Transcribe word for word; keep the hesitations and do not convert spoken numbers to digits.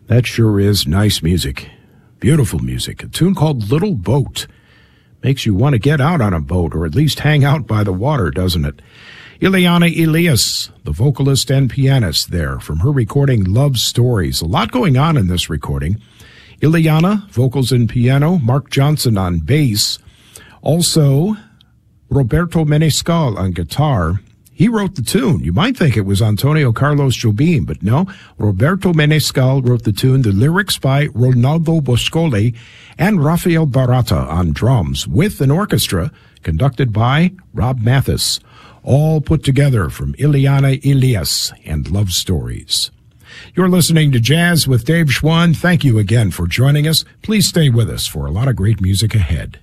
That sure is nice music. Beautiful music. A tune called Little Boat. Makes you want to get out on a boat, or at least hang out by the water, doesn't it? Ileana Elias, the vocalist and pianist there, from her recording Love Stories. A lot going on in this recording. Ileana, vocals and piano. Mark Johnson on bass. Also, Roberto Menescal on guitar. He wrote the tune. You might think it was Antonio Carlos Jobim, but no. Roberto Menescal wrote the tune. The lyrics by Ronaldo Boscoli and Rafael Barata on drums, with an orchestra conducted by Rob Mathis. All put together from Ileana Elias and Love Stories. You're listening to Jazz with Dave Schwann. Thank you again for joining us. Please stay with us for a lot of great music ahead.